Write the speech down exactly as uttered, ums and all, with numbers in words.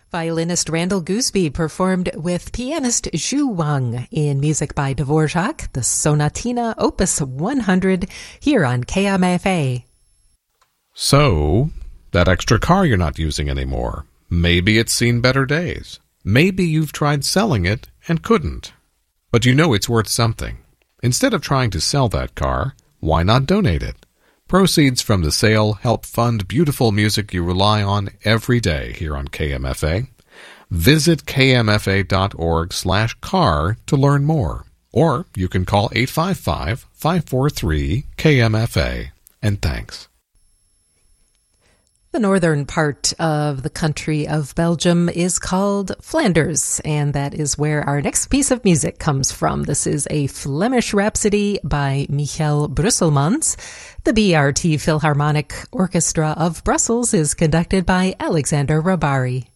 Violinist Randall Gooseby performed with pianist Zhu Wang in music by Dvorak, the Sonatina Opus one hundred, here on K M F A. So, that extra car you're not using anymore, maybe it's seen better days. Maybe you've tried selling it and couldn't. But you know it's worth something. Instead of trying to sell that car, why not donate it? Proceeds from the sale help fund beautiful music you rely on every day here on K M F A. Visit kmfa.org slash car to learn more. Or you can call eight five five, five four three, K M F A. And thanks. The northern part of the country of Belgium is called Flanders, and that is where our next piece of music comes from. This is a Flemish Rhapsody by Michiel Brusselmans. The B R T Philharmonic Orchestra of Brussels is conducted by Alexander Rabari.